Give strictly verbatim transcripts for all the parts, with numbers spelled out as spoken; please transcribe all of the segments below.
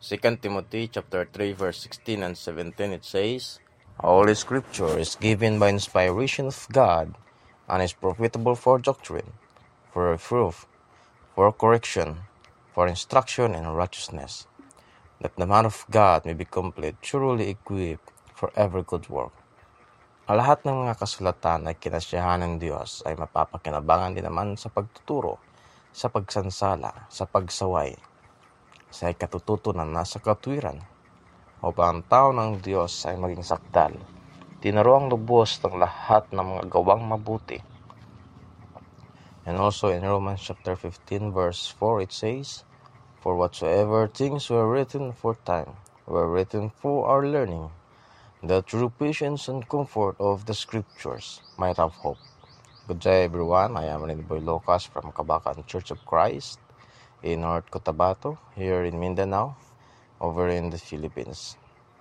Second Timothy chapter three verse sixteen and seventeen, it says, Holy Scripture is given by inspiration of God and is profitable for doctrine, for reproof, for correction, for instruction in righteousness, that the man of God may be complete, thoroughly equipped for every good work. Ang lahat ng mga kasulatan ay kinasyahan ng Diyos ay mapapakinabangan din naman sa pagtuturo, sa pagsansala, sa pagsaway, sa ikatututunan na sa katwiran, upang ang tao ng Diyos ay maging sakdal, tinuruang lubos ng lahat ng mga gawang mabuti. And also in Romans chapter fifteen verse four, it says, For whatsoever things were written aforetime were written for our learning, that through patience and comfort of the Scriptures might have hope. Good day everyone, I am Renboy Lucas from Kabakan Church of Christ in North Cotabato, here in Mindanao, over in the Philippines.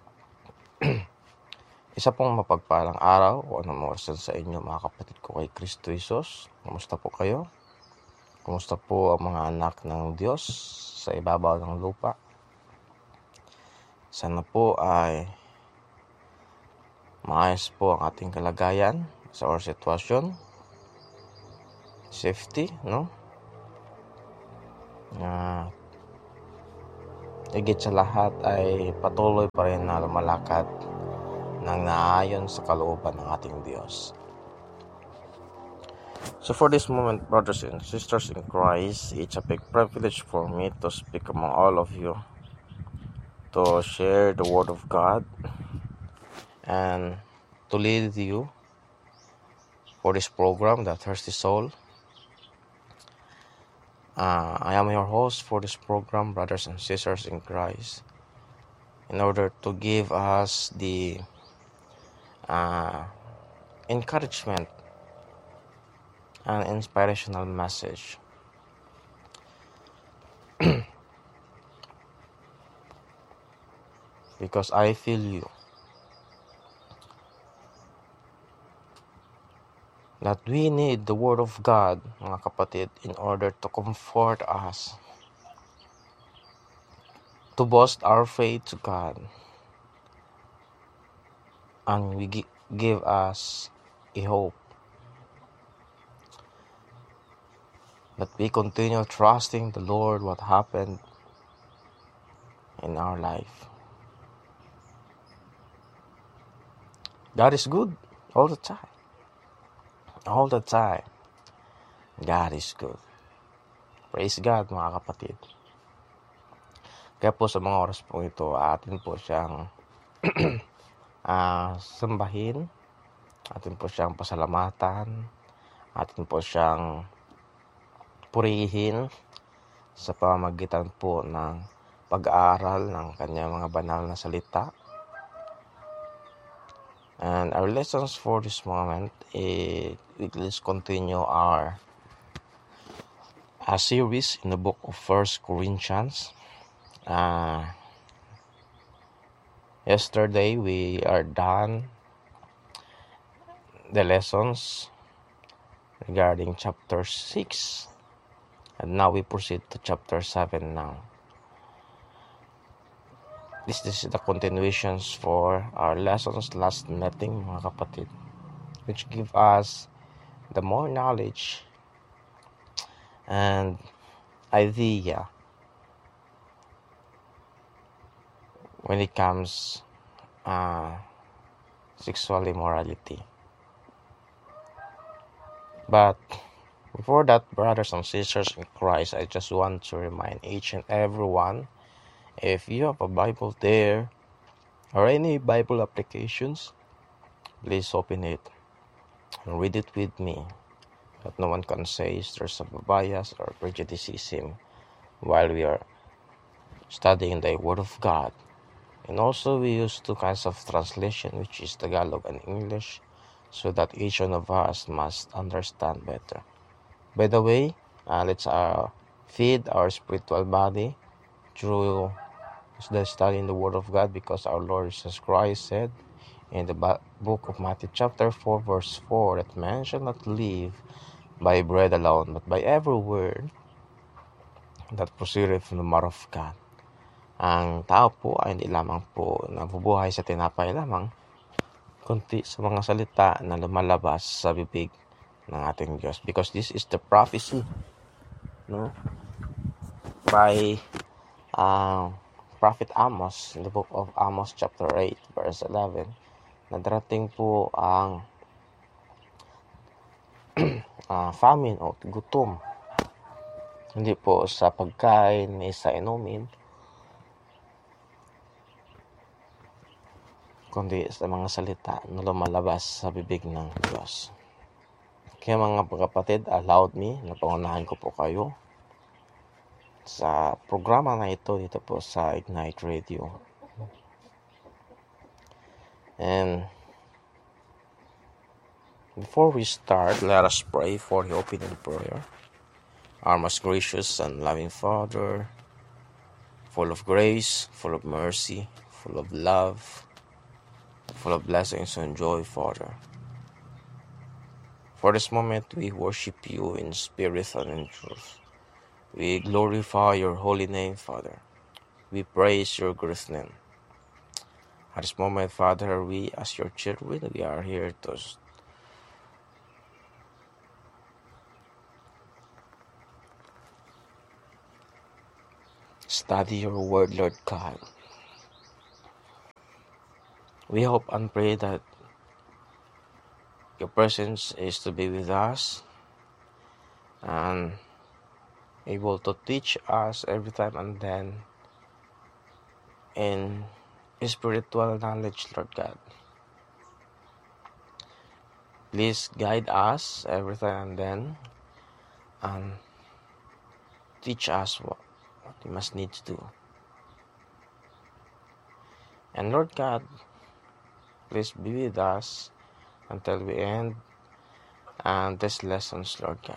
Isa pong mapagpalang araw o anong oras sa inyo mga kapatid ko kay Kristo Jesus. Kumusta po kayo? Kumusta po ang mga anak ng Diyos sa ibabaw ng lupa? Sana po ay maayos po ang ating kalagayan sa or sitwasyon. Safety, no? Uh, higit sa lahat ay patuloy pa rin na lumalakad ng naayon sa kalooban ng ating Diyos. So for this moment, brothers and sisters in Christ, it's a big privilege for me to speak among all of you, to share the Word of God, and to lead you for this program, The Thirsty Soul. Uh, I am your host for this program, brothers and sisters in Christ, in order to give us the uh, encouragement and inspirational message. Because I feel you. That we need the Word of God, mga kapatid, in order to comfort us, to boast our faith to God, and we gi- give us a hope that we continue trusting the Lord what happened in our life. God is good all the time. All the time. God is good. Praise God, mga kapatid. Kaya po sa mga oras po ito, atin po siyang uh, sambahin, atin po siyang pasalamatan, atin po siyang purihin sa pamamagitan po ng pag-aaral ng kanyang mga banal na salita. And our lessons for this moment is let's continue our, our series in the book of First Corinthians. Uh, yesterday we are done the lessons regarding chapter six, and now we proceed to chapter seven now. This, this is the continuations for our lessons last meeting, mga kapatid, which give us the more knowledge and idea when it comes uh, sexual immorality. But before that, brothers and sisters in Christ, I just want to remind each and every one, if you have a Bible there or any Bible applications, please open it and read it with me, that no one can say there's a bias or prejudicism while we are studying the Word of God. And also we use two kinds of translation, which is Tagalog and English, so that each one of us must understand better. By the way, uh, let's uh, feed our spiritual body through the study in the Word of God, because our Lord Jesus Christ said in the book of Matthew chapter four verse four that man shall not live by bread alone, but by every word that proceedeth from the mouth of God. Ang tao po ay hindi lamang po nabubuhay sa tinapay lamang, kundi sa mga salita na lumalabas sa bibig ng ating Diyos. Because this is the prophecy, no, by uh, Prophet Amos in the book of Amos chapter eight verse eleven, na darating po ang uh, famine o gutom, hindi po sa pagkain ni sa inumin, kundi sa mga salita na lumalabas sa bibig ng Diyos. Kaya mga kapatid, allowed me na pangunahan ko po kayo sa programa na ito dito po sa Ignite Radio. And before we start, let us pray for the opening prayer. Our most gracious and loving Father, full of grace, full of mercy, full of love, full of blessings and joy, Father. For this moment, we worship you in spirit and in truth. We glorify your holy name, Father. We praise your great name. At this moment, Father, we as your children, we are here to study your word, Lord God. We hope and pray that your presence is to be with us and able to teach us every time and then in spiritual knowledge, Lord God. Please guide us every time and then and teach us what, what we must need to do. And Lord God, please be with us until we end and these lessons, Lord God.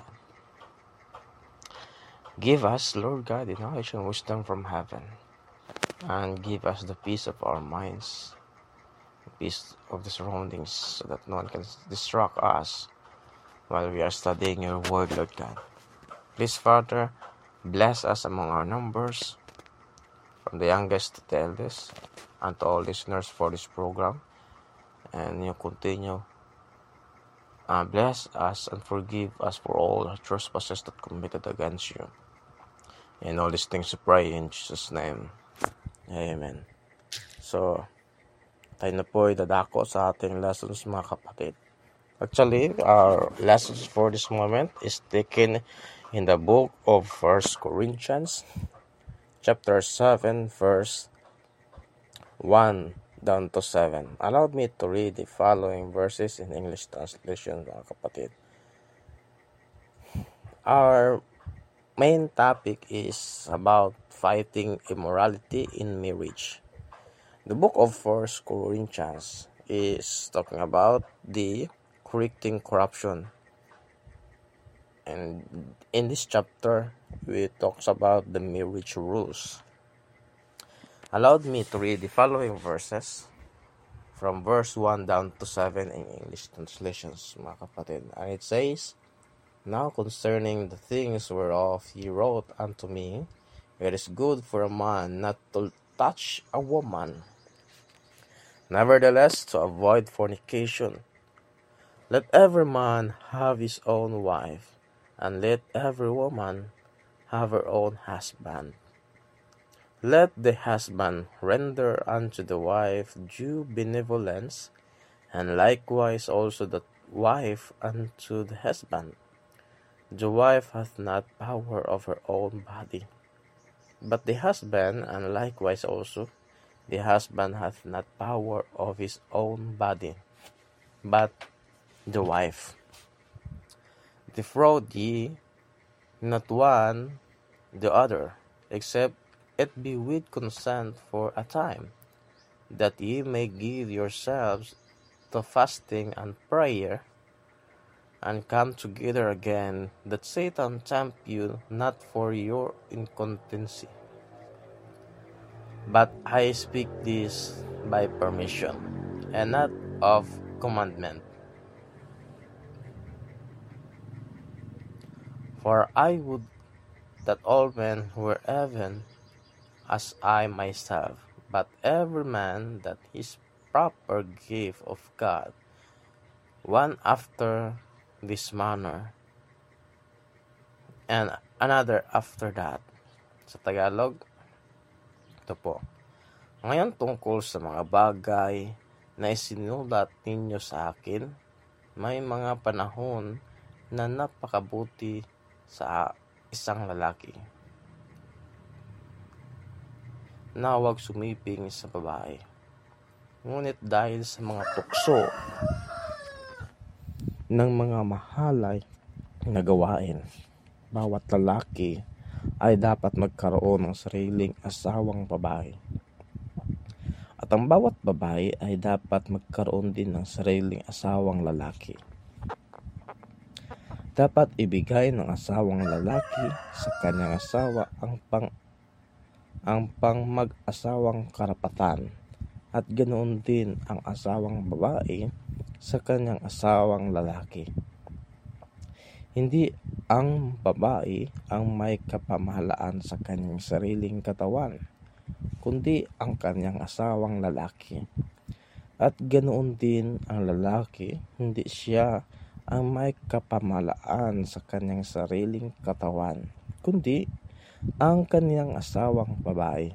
Give us, Lord God, the knowledge and wisdom from heaven, and give us the peace of our minds, the peace of the surroundings, so that no one can distract us while we are studying your word, Lord God. Please, Father, bless us among our numbers, from the youngest to the eldest, and to all listeners for this program. And you continue uh, bless us and forgive us for all our trespasses that committed against you. And all these things to pray in Jesus' name. Amen. So, tayo na po ay dadako sa ating lessons, mga kapatid. Actually, our lessons for this moment is taken in the book of First Corinthians, chapter seven, verse one down to seven. Allow me to read the following verses in English translation, mga kapatid. Our main topic is about fighting immorality in marriage. The book of First Corinthians is talking about the correcting corruption. And in this chapter, we talks about the marriage rules. Allow me to read the following verses from verse one down to seven in English translations, mga kapatid. And it says, Now concerning the things whereof he wrote unto me, it is good for a man not to touch a woman. Nevertheless, to avoid fornication, let every man have his own wife, and let every woman have her own husband. Let the husband render unto the wife due benevolence, and likewise also the wife unto the husband. The wife hath not power of her own body, but the husband, and likewise also the husband hath not power of his own body, but the wife. Defraud ye not one the other, except it be with consent for a time, that ye may give yourselves to fasting and prayer, and come together again, that Satan tempt you not for your incontinency. But I speak this by permission, and not of commandment. For I would that all men were even as I myself, but every man that his proper gift of God, one after this manner, and another after that. Sa Tagalog, ito po. Ngayon tungkol sa mga bagay na isinulat ninyo sa akin, may mga panahon na napakabuti sa isang lalaki na huwag sumiping sa babae. Ngunit dahil sa mga tukso ng mga mahalay na gawain, bawat lalaki ay dapat magkaroon ng sariling asawang babae. At ang bawat babae ay dapat magkaroon din ng sariling asawang lalaki. Dapat ibigay ng asawang lalaki sa kanyang asawa ang pang ang pang mag-asawang karapatan, at ganoon din ang asawang babae sa kanyang asawang lalaki. Hindi ang babae ang may kapamahalaan sa kanyang sariling katawan, kundi ang kanyang asawang lalaki. At ganoon din ang lalaki, hindi siya ang may kapamahalaan sa kanyang sariling katawan, kundi ang kanyang asawang babae.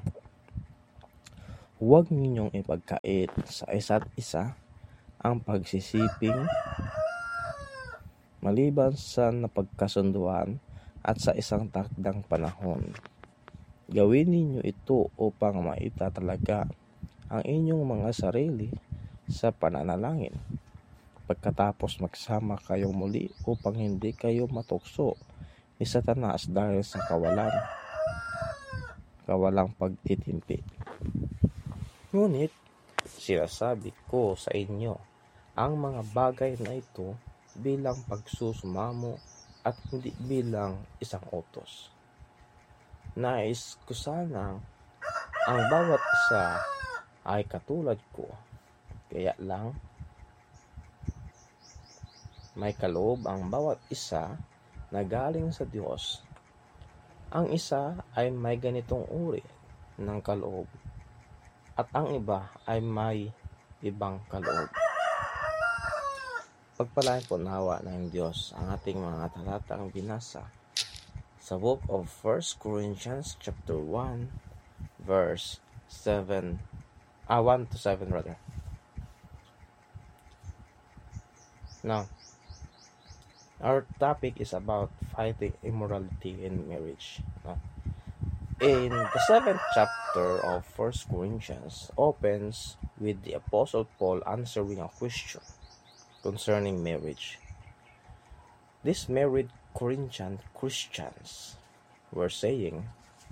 Huwag ninyong ipagkait sa isa't isa ang pagsisiping maliban sa napagkasunduan at sa isang takdang panahon. Gawin ninyo ito upang maitatalaga ang inyong mga sarili sa pananalangin. Pagkatapos magsama kayong muli upang hindi kayo matukso ni Satanas dahil sa kawalan kawalang pagtitimpi. Ngunit sinasabi ko sa inyo ang mga bagay na ito bilang pagsusumamo at hindi bilang isang utos. Nais ko sana ang bawat isa ay katulad ko, kaya lang may kaloob ang bawat isa na galing sa Diyos. Ang isa ay may ganitong uri ng kaloob at ang iba ay may ibang kaloob. Pagpalain po nawa ng Diyos ang ating mga talatang binasa sa book of First Corinthians chapter one verse seven, ah, one to seven rather. Now, our topic is about fighting immorality in marriage. No? In the seventh chapter of First Corinthians opens with the Apostle Paul answering a question concerning marriage. These married Corinthian Christians were saying,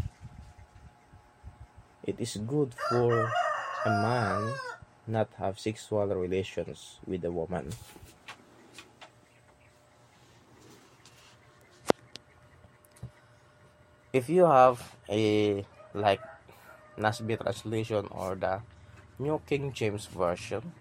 it is good for a man not have sexual relations with a woman. If you have a like N A S B translation or the New King James Version,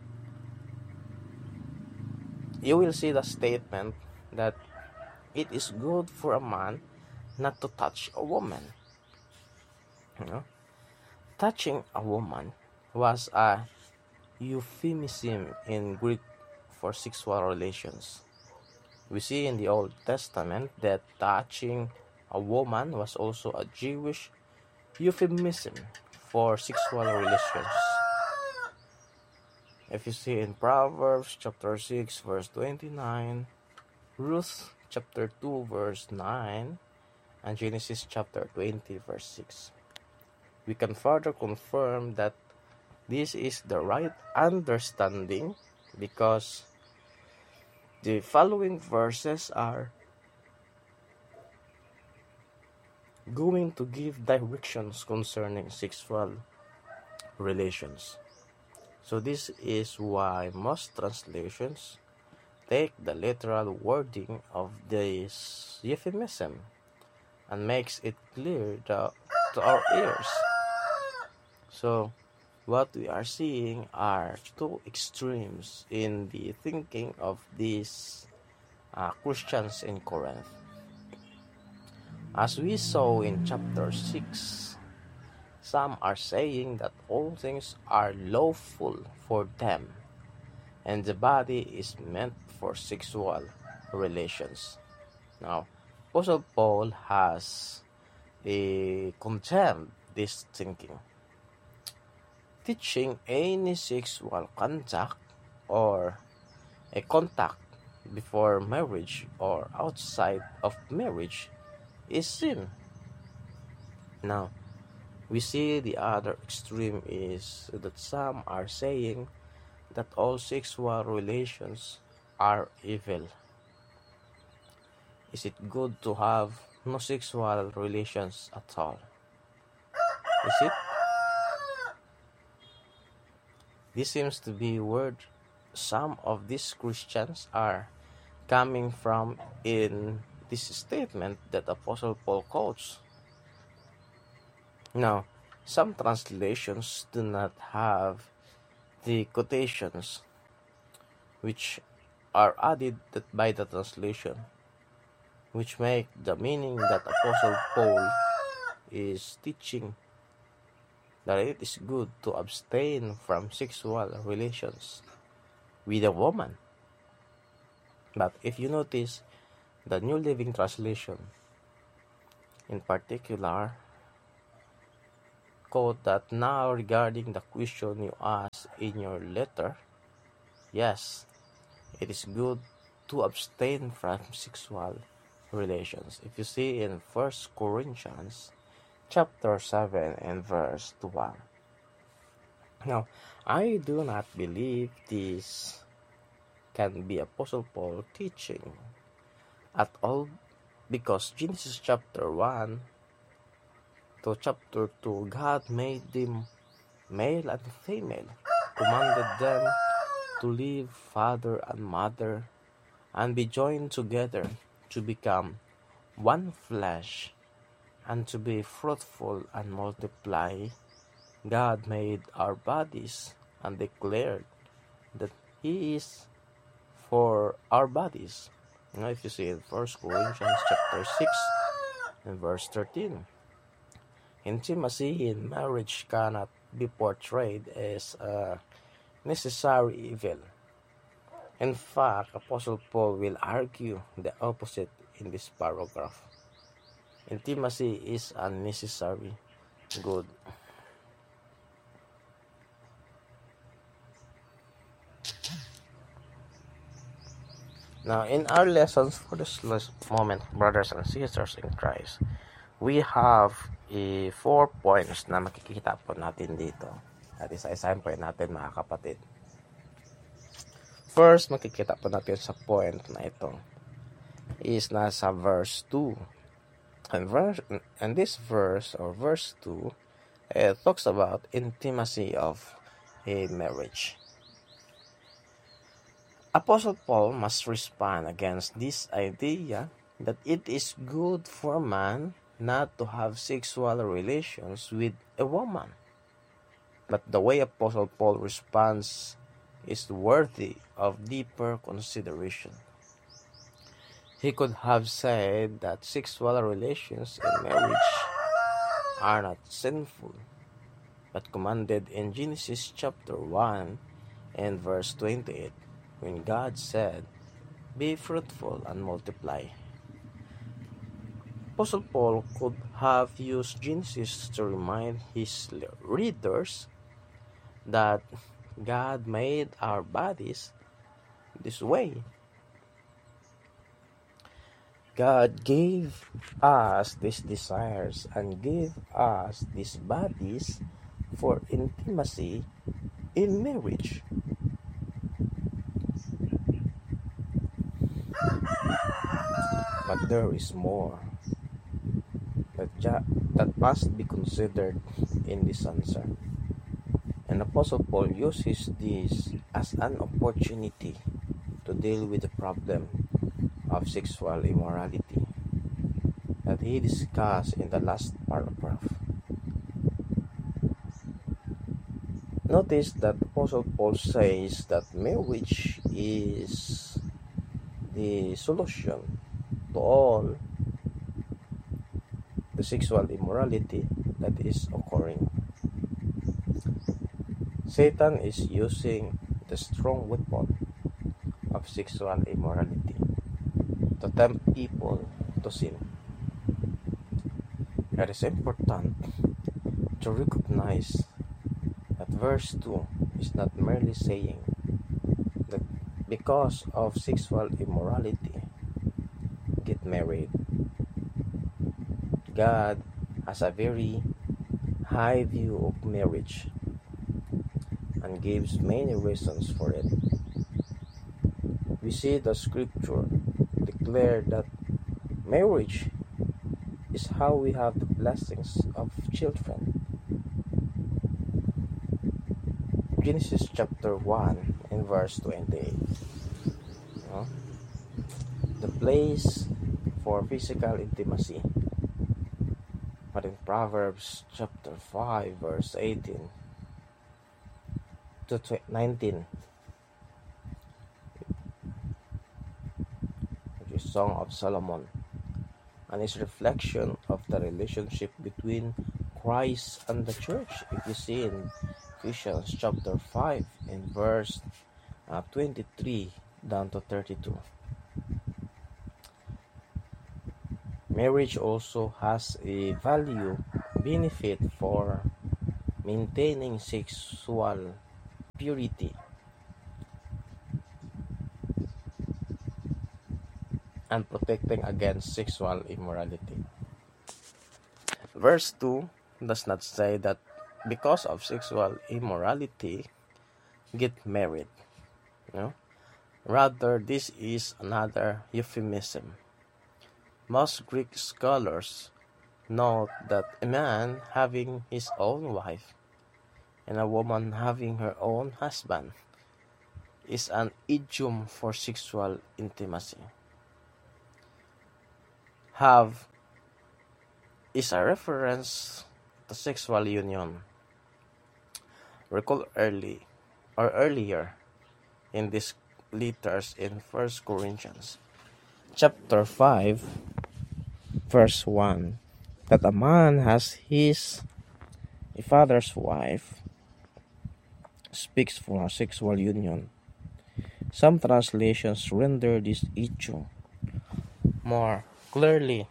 you will see the statement that it is good for a man not to touch a woman. You know? Touching a woman was a euphemism in Greek for sexual relations. We see in the Old Testament that touching a woman was also a Jewish euphemism for sexual relations. If you see in Proverbs chapter six verse twenty-nine, Ruth chapter two verse nine, and Genesis chapter twenty verse six, we can further confirm that this is the right understanding because the following verses are going to give directions concerning sexual relations. So this is why most translations take the literal wording of this euphemism and makes it clear to, to our ears. So what we are seeing are two extremes in the thinking of these uh, Christians in Corinth. As we saw in chapter six, some are saying that all things are lawful for them, and the body is meant for sexual relations. Now, Apostle Paul has a condemned this thinking. Teaching any sexual contact or a contact before marriage or outside of marriage is sin. Now, we see the other extreme is that some are saying that all sexual relations are evil. Is it good to have no sexual relations at all? Is it? This seems to be where some of these Christians are coming from in this statement that Apostle Paul quotes. Now, some translations do not have the quotations which are added by the translation, which make the meaning that Apostle Paul is teaching that it is good to abstain from sexual relations with a woman. But if you notice, the New Living Translation in particular quote that now regarding the question you asked in your letter, yes, it is good to abstain from sexual relations. If you see in First Corinthians chapter seven and verse one. Now, I do not believe this can be Apostle Paul teaching at all, because Genesis chapter one to chapter two, God made them male and female, commanded them to leave father and mother and be joined together to become one flesh and to be fruitful and multiply. God made our bodies and declared that He is for our bodies. Now, if you see in First Corinthians chapter six and verse thirteen, intimacy in marriage cannot be portrayed as a necessary evil. In fact, Apostle Paul will argue the opposite in this paragraph. Intimacy is a necessary good. Now, in our lessons for this moment, brothers and sisters in Christ, we have a four points na makikita po natin dito. At isa-isahin po natin, mga kapatid. First, makikita po natin sa point na ito is nasa verse two. And, verse, and this verse, or verse two, it talks about intimacy of a marriage. Apostle Paul must respond against this idea that it is good for a man not to have sexual relations with a woman. But the way Apostle Paul responds is worthy of deeper consideration. He could have said that sexual relations in marriage are not sinful, but commanded in Genesis chapter one and verse twenty-eight, when God said, "Be fruitful and multiply." Apostle Paul could have used Genesis to remind his readers that God made our bodies this way. God gave us these desires and gave us these bodies for intimacy in marriage. But there is more that, ja- that must be considered in this answer. And Apostle Paul uses this as an opportunity to deal with the problem of sexual immorality that he discussed in the last paragraph. Notice that Apostle Paul says that marriage is the solution to all the sexual immorality that is occurring. Satan is using the strong weapon of sexual immorality to tempt people to sin. It is important to recognize that verse two is not merely saying that because of sexual immorality, get married. God has a very high view of marriage and gives many reasons for it. We see the scripture declare that marriage is how we have the blessings of children. Genesis chapter one and verse twenty-eight. No? The place for physical intimacy. But in Proverbs chapter five verse eighteen to nineteen, which is Song of Solomon, and its reflection of the relationship between Christ and the church. If you see in Ephesians chapter five and verse uh, twenty-three down to thirty-two. Marriage also has a value benefit for maintaining sexual purity and protecting against sexual immorality. Verse two does not say that because of sexual immorality, get married. No? Rather, this is another euphemism. Most Greek scholars note that a man having his own wife and a woman having her own husband is an idiom for sexual intimacy. Have is a reference to sexual union. Recall early or earlier in these letters in First Corinthians chapter five verse one that a man has his a father's wife speaks for a sexual union. Some translations render this issue more clearly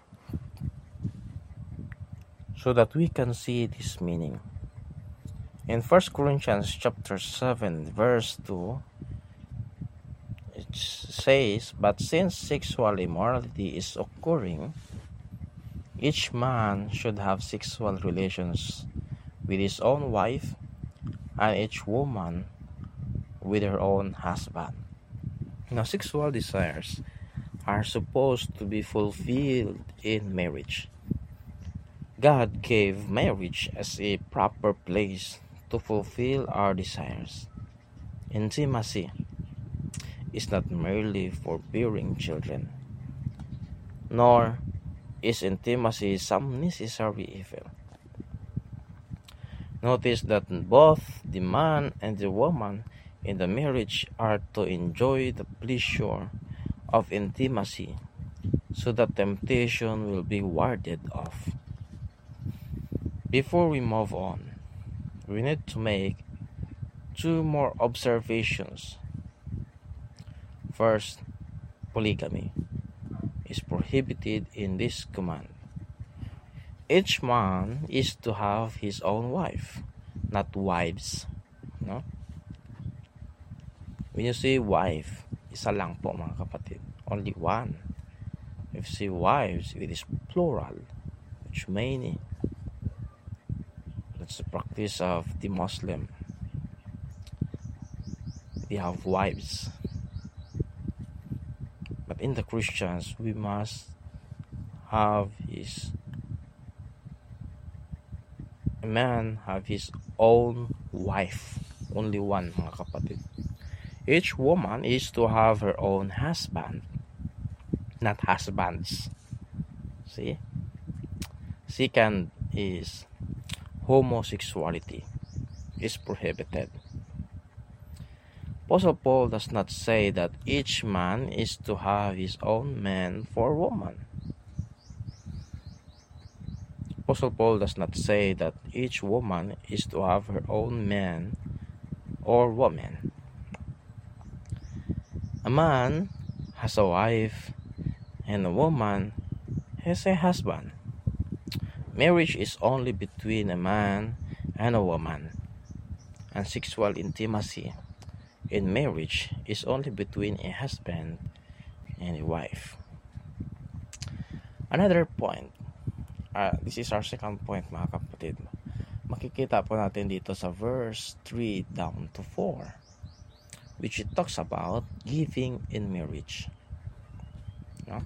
so that we can see this meaning. In First Corinthians chapter seven verse two, it says, "But since sexual immorality is occurring, each man should have sexual relations with his own wife, and each woman with her own husband." Now, sexual desires are supposed to be fulfilled in marriage. God gave marriage as a proper place to fulfill our desires. Intimacy is not merely for bearing children, nor is intimacy some necessary evil. Notice that both the man and the woman in the marriage are to enjoy the pleasure of intimacy so that temptation will be warded off. Before we move on, we need to make two more observations. First, polygamy is prohibited in this command. Each man is to have his own wife, not wives. No? When you say wife, isa lang po mga kapatid, only one. If you say wives, it is plural, which many. That's the practice of the Muslim. They have wives. But in the Christians, we must have his a man have his own wife. Only one, mga kapatid. Each woman is to have her own husband, not husbands. See? Second is homosexuality is prohibited. Apostle Paul does not say that each man is to have his own man for woman. Apostle Paul does not say that each woman is to have her own man or woman. A man has a wife and a woman has a husband. Marriage is only between a man and a woman, and sexual intimacy in marriage is only between a husband and a wife. Another point, uh, this is our second point mga kapatid. Makikita po natin dito sa verse three down to four, which it talks about giving in marriage. No?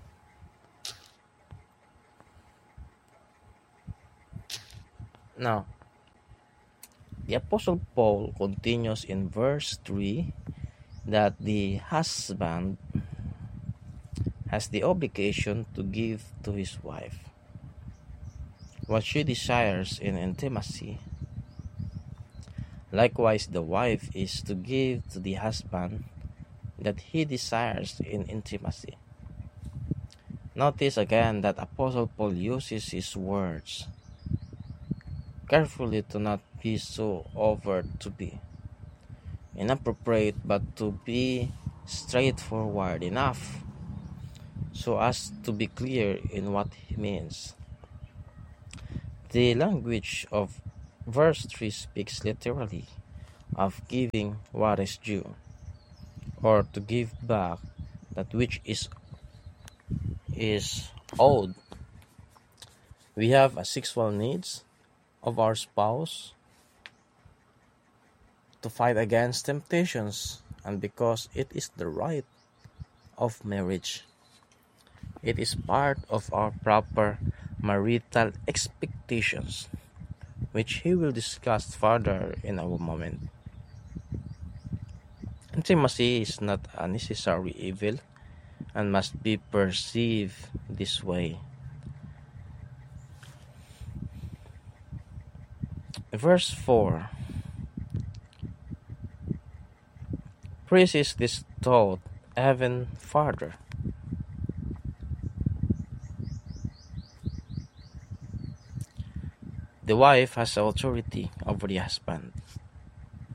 Now, the Apostle Paul continues in verse three that the husband has the obligation to give to his wife what she desires in intimacy. Likewise, the wife is to give to the husband that he desires in intimacy. Notice again that Apostle Paul uses his words carefully to not be so overt, to be inappropriate, but to be straightforward enough so as to be clear in what he means. The language of verse three speaks literally of giving what is due, or to give back that which is is owed. We have a sexual needs of our spouse to fight against temptations, and because it is the right of marriage, it is part of our proper marital expectations, which he will discuss further in a moment. Intimacy is not a necessary evil and must be perceived this way. Verse four presses this thought even further. The wife has authority over the husband.